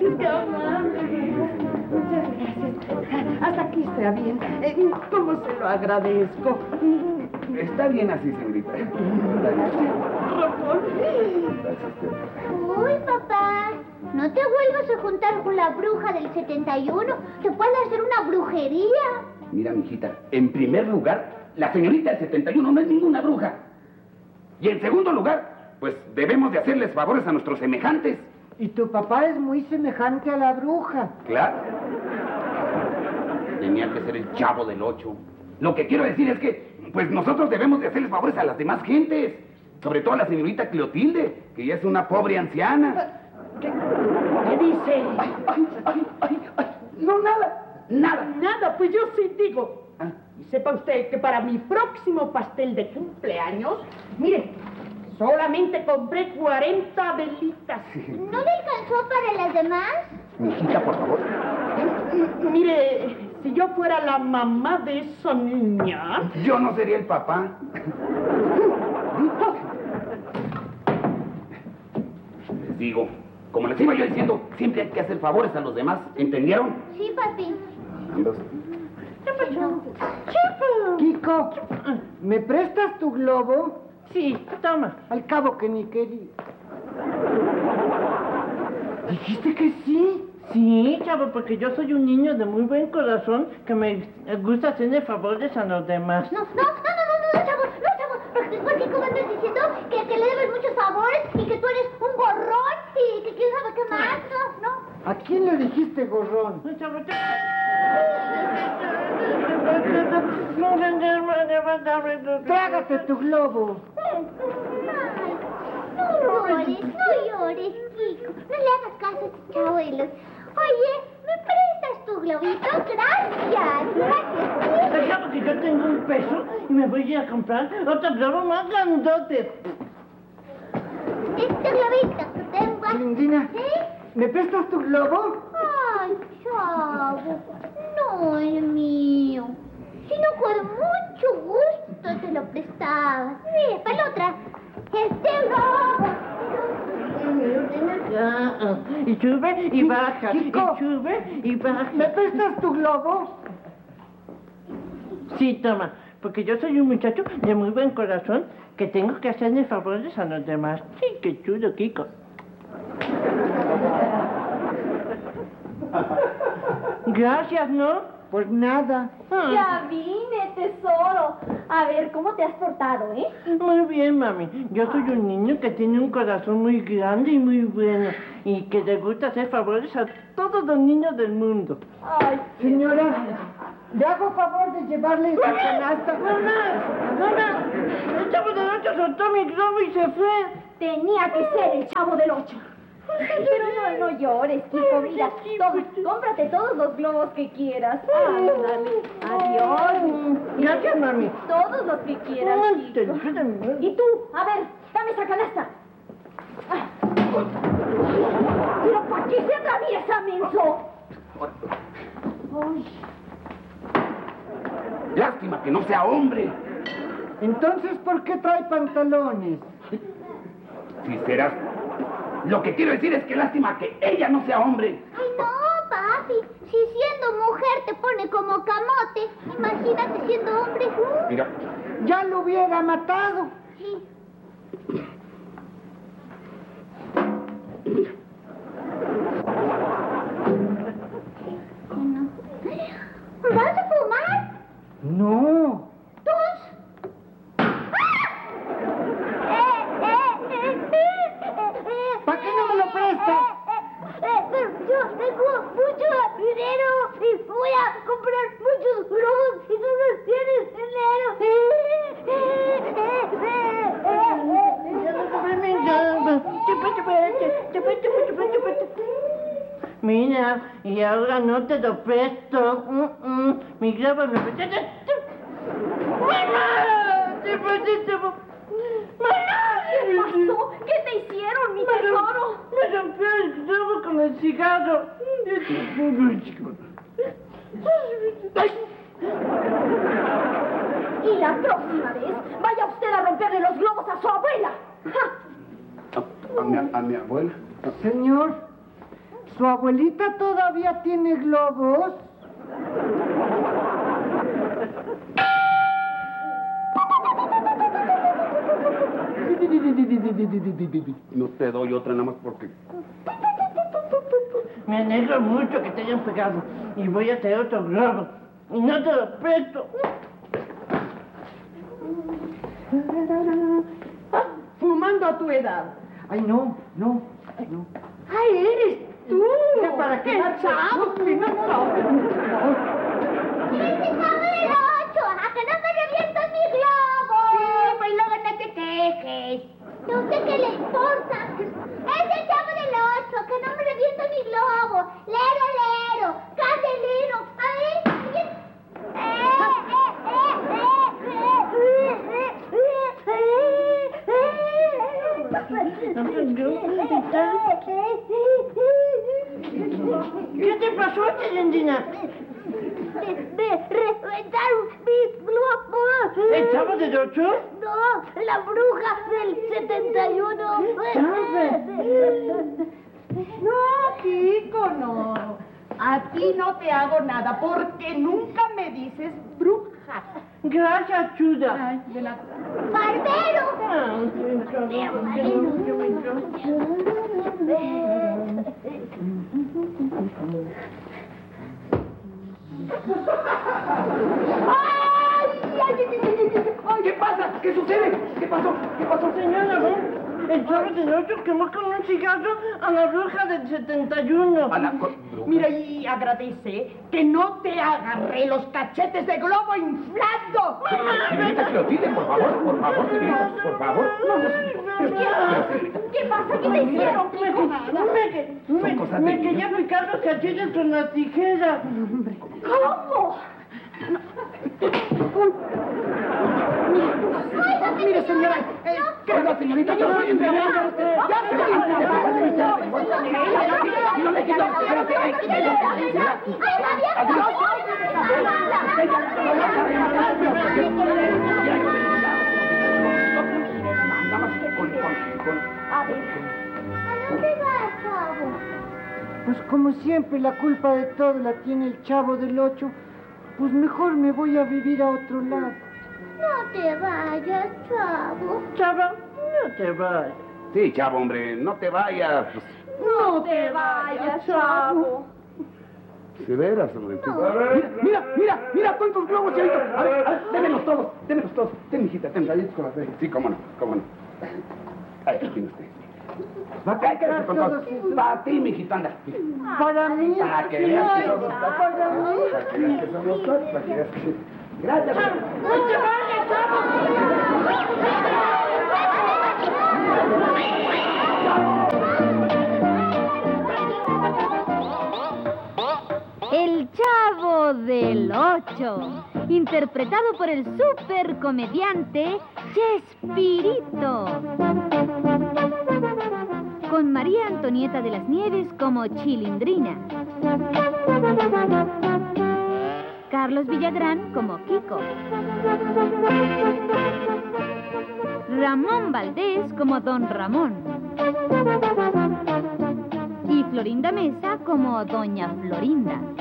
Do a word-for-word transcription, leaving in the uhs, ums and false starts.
gracias, qué amable. Muchas gracias. Hasta aquí está bien. Eh, ¿Cómo se lo agradezco? Está bien así, señorita. Uy, papá, no te vuelvas a juntar con la bruja del setenta y uno. Te puede hacer una brujería. Mira, mijita, en primer lugar, la señorita del setenta y uno no es ninguna bruja. Y en segundo lugar, pues debemos de hacerles favores a nuestros semejantes. Y tu papá es muy semejante a la bruja. Claro. Tenía que ser el Chavo del Ocho. Lo que quiero decir es que, pues nosotros debemos de hacerles favores a las demás gentes. Sobre todo a la señorita Cleotilde, que ya es una pobre anciana. ¿Qué, ¿Qué dice? Ay, ay, ay, ay, ay. No, nada, nada. Nada, pues yo sí digo. Y sepa usted que para mi próximo pastel de cumpleaños, mire, solamente compré cuarenta velitas. ¿No le alcanzó para las demás? Mijita, por favor. Mire, si yo fuera la mamá de esa niña... Yo no sería el papá. Les digo, como les iba yo diciendo, siempre hay que hacer favores a los demás, ¿entendieron? Sí, papi. Ambos. Kiko, ¿me prestas tu globo? Sí, toma. Al cabo que ni quería. ¿Dijiste que sí? Sí, chavo, porque yo soy un niño de muy buen corazón que me gusta hacerle favores a los demás. No, no, no, no, no, no, chavo, no, chavo. Porque después Kiko va a estar diciendo que, que le debes muchos favores y que tú eres un gorrón y que quién sabe qué más. No, no. ¿A quién le dijiste gorrón? No, chavo, te... Trágate tu globo. Ay, no llores, no llores, Kiko. No le hagas caso a este chabuelos. Oye, ¿me prestas tu globito? Gracias, gracias. Déjame que yo tengo un peso y me voy a ir a comprar otro globo más grandote. Este globito que tengo aquí. Lindina, ¿Sí? ¿me prestas tu globo? Ay, chavo, no es mío. Si no con mucho gusto te lo prestaba. Mira, para la otra. Este globo. Ya, ah, y sube y baja, Kiko, y sube y baja. ¿Me prestas tu globo? Sí, toma, porque yo soy un muchacho de muy buen corazón que tengo que hacerle favores a los demás. Sí, qué chulo, Kiko. Gracias, ¿no? Pues nada. Ah. Ya vine, tesoro. A ver, ¿cómo te has portado, eh? Muy bien, mami. Yo soy un niño que tiene un corazón muy grande y muy bueno y que le gusta hacer favores a todos los niños del mundo. Ay, Señora, ¿le hago favor de llevarle esa canasta? ¡Mamá! ¡Mamá! El Chavo del Ocho soltó mi globo y se fue. tenía que ser el Chavo del Ocho. Pero no, no llores, Kiko, mira. Toma, cómprate todos los globos que quieras. Ándale. Adiós. Gracias, mami. Todos los que quieras, Kiko. Y tú, a ver, dame esa canasta. Ah. Pero ¿para qué se atraviesa, menso? Ay. Lástima que no sea hombre. Entonces, ¿por qué trae pantalones? Si serás... Lo que quiero decir es que lástima que ella no sea hombre. Ay, no, papi. Si siendo mujer te pone como camote, imagínate siendo hombre. Mira, Ya lo hubiera matado. Sí. Bueno. ¿Vas a fumar? No. ¿Tus? ¿Para qué no me lo prestas? Pero yo tengo mucho dinero y voy a comprar muchos globos y tú no tienes Mira, y ahora no te lo presto. Mm, mm. Mi globo me prestaste. ¡Mamá! ¡Te pusiste! ¡Mamá! ¿Qué pasó? ¿Qué te hicieron, mi tesoro? Me rompió el globo con el cigarro. Y la próxima vez, vaya usted a romperle los globos a su abuela. ¡Ja! ¿A, a mi, a mi abuela? Señor, ¿Su abuelita todavía tiene globos? No te doy otra nada más porque... Me alegro mucho que te hayan pegado. Y voy a traer otro globo. Y no te lo presto. Fumando a tu edad. Ay, no, no, no. ¡Ay, eres tú! Mira, para que ¡El marche. chavo! ¡Que no ¡Ese chavo del ocho! ¡A que no me revientas mi globo! Sí, pues luego no te quejes. No sé qué le importa. ¡Es el chavo del ocho! ¡Que no me revienta mi globo! ¡Lero, lero! ¡Candelero! ¡A ver! ¿Alguien? ¿Qué te pasó, Chilindrina? Me reventaron mis globos. ¿El chavo del ocho? No, la bruja del setenta y uno. No, Kiko, no. A ti no te hago nada porque nunca me dices bruja. Gracias, Chuda. Ay, de nada. ¡Barbero! ¿Qué pasa? ¿Qué sucede? ¿Qué pasó? ¿Qué pasó? Señora, ¿ven? El chavo del ocho quemó con un cigarro a la bruja del setenta y uno. A la... co- Mira, y agradece que no te agarré los cachetes de globo inflando. Señorita Clotilde, por favor, por favor, señorita, por favor. No, no, señorita. ¿Qué pasa? ¿Qué te hicieron, Kiko? Me, me, Son cosas de me niños. quería picar los cachetes con la tijera. ¿Cómo? Mire, señora, eh, ¿Qué pasa, señorita? Yo soy enfermero. Ya se no le quito. Espérate, ay, Nada más con, con, con... ¿A dónde vas, chavo? Pues como siempre la culpa de todo la tiene el chavo del ocho, pues mejor me voy a vivir a otro lado. No te vayas, chavo. Chavo, no te vayas. Sí, chavo, hombre, no te vayas. Pues, no te vayas, chavo. de veras, hombre. Mira, mira, mira, mira, cuántos globos, señorita. A ver, a ver, démelos todos, démelos todos. Ten, mijita, ten, galletas con las de... Sí, cómo no, cómo no. Ahí, tiene usted. Va a Ay, quédese cantar con todos todos. esos. Para ti, mijita, anda. Para mí. Para que veas que somos Para todos. mí. Para que veas que somos todos, para que veas que... Gracias. ¡No te vayas, chavo! El Chavo del Ocho, interpretado por el supercomediante Chespirito, con María Antonieta de las Nieves como Chilindrina, Carlos Villagrán como Kiko, Ramón Valdés como Don Ramón y Florinda Mesa como Doña Florinda.